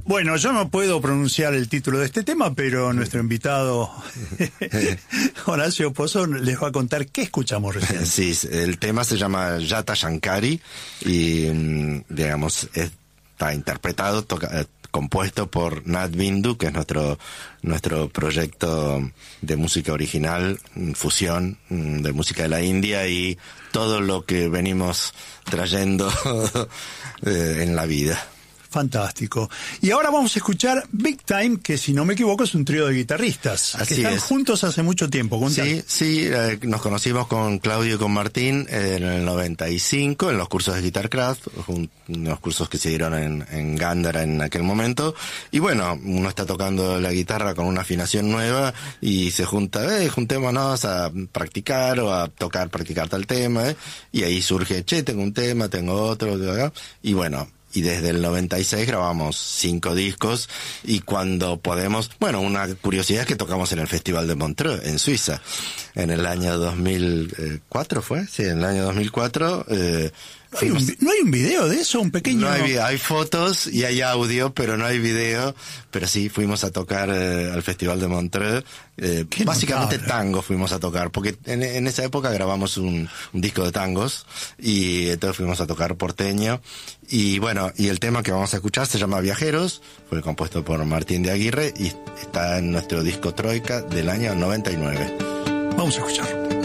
Bueno, yo no puedo pronunciar el título de este tema, pero nuestro invitado Horacio Pozo les va a contar qué escuchamos recién. Sí, el tema se llama Jata Shankari y, digamos, está interpretado, compuesto por Nat Bindu, que es nuestro proyecto de música original, fusión de música de la India y todo lo que venimos trayendo en la vida. Fantástico. Y ahora vamos a escuchar Big Time, que si no me equivoco es un trío de guitarristas. Así que están es. juntos hace mucho tiempo. Sí, nos conocimos con Claudio y con Martín en el 95 en los cursos de Guitarcraft, unos cursos que se dieron en Gándara en aquel momento. Y bueno, uno está tocando la guitarra con una afinación nueva y se juntémonos a practicar o a practicar tal tema. Y ahí surge, tengo un tema, tengo otro, y bueno. Y desde el 96 grabamos 5 discos y cuando podemos... Bueno, una curiosidad es que tocamos en el Festival de Montreux, en Suiza, en el año 2004, ¿fue? Sí, en el año 2004... ¿No hay un video de eso? Un pequeño... No hay video, hay fotos y hay audio, pero no hay video. Pero sí, fuimos a tocar al Festival de Montreux. Básicamente notable. Tango fuimos a tocar, porque en esa época grabamos un disco de tangos y entonces fuimos a tocar porteño. Y bueno, y el tema que vamos a escuchar se llama Viajeros, fue compuesto por Martín de Aguirre y está en nuestro disco Troika del año 99. Vamos a escucharlo.